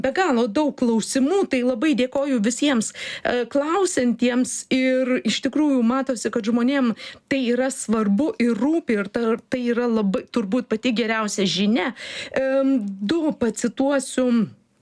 be galo daug klausimų, tai labai dėkoju visiems klausantiems ir iš tikrųjų matosi, kad žmonėm tai yra svarbu ir rūpi ir tai yra labai turbūt pati geriausia žinia. Du pacituosiu.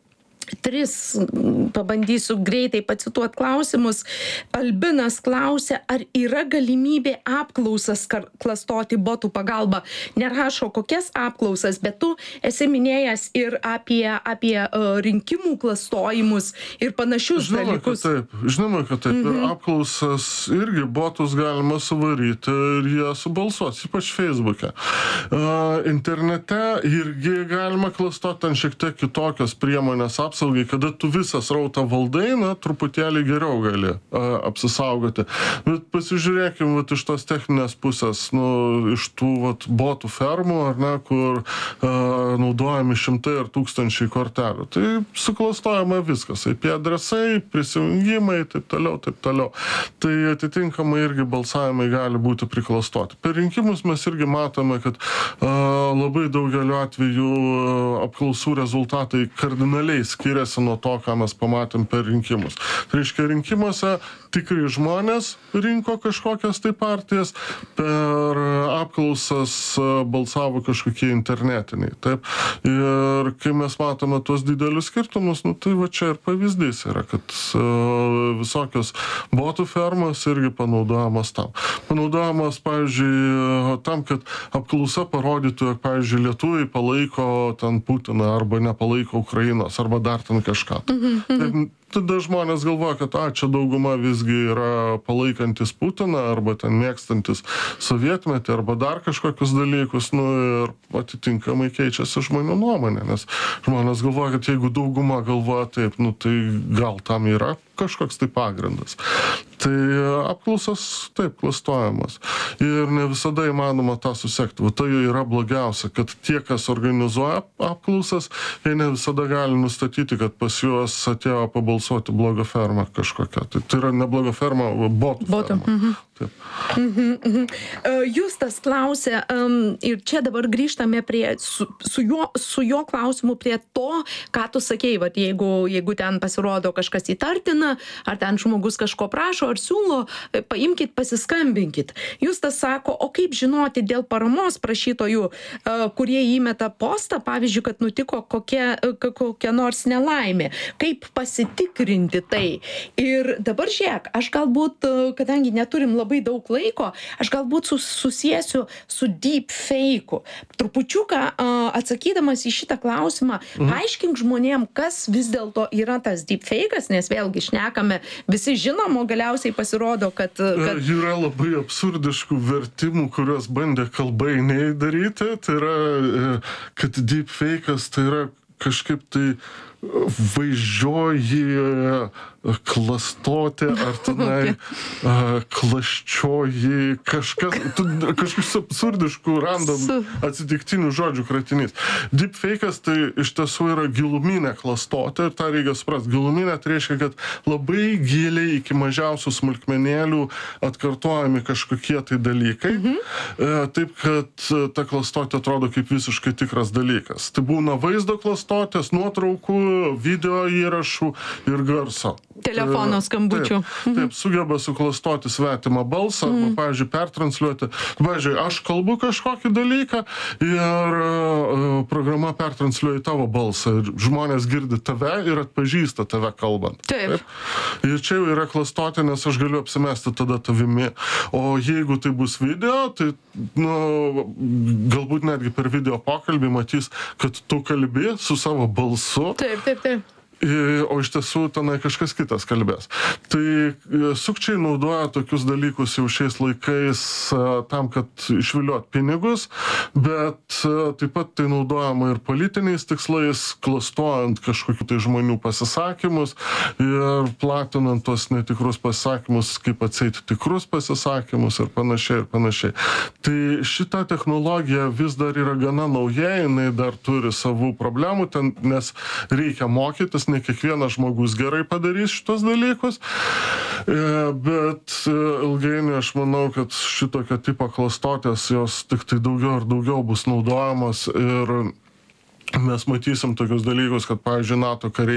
3 pabandysiu greitai pacituoti klausimus. Albinas klausia, ar yra galimybė apklausas klastoti botų pagalba. Nerašo kokias apklausas, bet tu esi minėjęs ir apie rinkimų klastojimus ir panašius dalykus. Žinoma, kad taip. Ir apklausas irgi botus galima suvaryti ir jie subalsuos, ypač Facebook'e. Internete irgi galima klastoti, ten šiek tiek kitokios priemonės apsaugai, kada tu visą srautą valdai, truputėlį geriau gali apsisaugoti. Bet pasižiūrėkim iš tos techninės pusės, iš tų botų fermų, ar ne, kur naudojami šimtai ar tūkstančiai kortelių. Tai suklastojama viskas, IP adresai, prisijungimai, taip toliau. Tai atitinkamai irgi balsavimai gali būti priklastoti. Per rinkimus mes irgi matome, kad labai daugeliu atveju apklausų rezultatai kardinaliai skiriasi nuo to, ką mes pamatėm per rinkimus. Tai reiškia, rinkimuose tikrai žmonės rinko kažkokias tai partijas, per apklausas balsavo kažkokie internetiniai. Taip. Ir kai mes matome tuos didelius skirtumus, tai va čia ir pavyzdys yra, kad visokios botų fermos irgi panaudojamos tam. Panaudojamos, pavyzdžiui, tam, kad apklausa parodytų, jog, pavyzdžiui, lietuviai palaiko ten Putiną arba nepalaiko Ukrainos arba dar ten kažką. Tada žmonės galvoja, kad čia dauguma visgi yra palaikantis Putiną arba ten mėgstantis sovietmetį arba dar kažkokius dalykus, ir atitinkamai keičiasi žmonių nuomonė, nes žmonės galvoja, kad jeigu dauguma galvoja taip, tai gal tam yra kažkoks tai pagrindas. Tai apklausos taip klastojamos. Ir ne visada įmanoma tą susekti. Tai yra blogiausia, kad tie, kas organizuoja apklausas, jie ne visada gali nustatyti, kad pas juos atėjo pabalsuoti bloga ferma kažkokia. Tai yra ne bloga ferma, o botų ferma. Justas klausė, ir čia dabar grįžtame prie su jo klausimu prie to, ką tu sakei, jeigu ten pasirodo kažkas įtartina, ar ten žmogus kažko prašo, ar siūlo, paimkit, pasiskambinkit. Justas sako, o kaip žinoti dėl paramos prašytojų, kurie įmeta postą, pavyzdžiui, kad nutiko kokia nors nelaimė, kaip pasitikrinti tai. Ir dabar žiūrėk, aš galbūt, kadangi neturim labai daug laiko, aš galbūt susiesiu su deepfake'u. Trupučiuką atsakydamas į šitą klausimą, paaiškink žmonėm, kas vis dėlto yra tas deepfake'as, nes vėlgi šnekame, visi žinom, o galiausiai pasirodo, kad... Yra labai absurdiškų vertimų, kuriuos bandė kalbainiai daryti. Tai yra, kad deepfake'as tai yra kažkaip tai vaizdžioji klastotė, ar tenai klasčioji, kažkokius absurdiškų random atsitiktinių žodžių kratinys. Deepfake'as tai iš tiesų yra giluminė klastotė ir tą reikia suprasti. Giluminė tai reiškia, kad labai giliai iki mažiausių smulkmenėlių atkartojami kažkokie tai dalykai, taip kad ta klastotė atrodo kaip visiškai tikras dalykas. Tai būna vaizdo klastotės, nuotraukų, video įrašų ir garso. Telefono skambučių. Taip, sugeba suklastoti svetimą balsą, arba, pavyzdžiui, pertransliuoti. Pavyzdžiui, aš kalbu kažkokį dalyką ir programa pertransliuoja tavo balsą ir žmonės girdi tave ir atpažįsta tave kalbant. Taip. Ir čia jau yra klastotė, nes aš galiu apsimesti tada tavimi. O jeigu tai bus video, tai galbūt netgi per video pokalbį matys, kad tu kalbi su savo balsu. Taip. O iš tiesų tenai kažkas kitas kalbės. Tai sukčiai naudoja tokius dalykus jau šiais laikais tam, kad išviliot pinigus, bet taip pat tai naudojama ir politiniais tikslais, klastojant kažkokių tai žmonių pasisakymus ir platinant tos netikrus pasisakymus, kaip atseit tikrus pasisakymus ir panašiai. Tai šita technologija vis dar yra gana nauja, jinai dar turi savų problemų, nes reikia mokytis, ne kiekvienas žmogus gerai padarys šitos dalykus, bet ilgainiui aš manau, kad šitokio tipo klastotės jos tik tai daugiau ir daugiau bus naudojamos ir mes matysim tokius dalykus, kad, pavyzdžiui, NATO kariai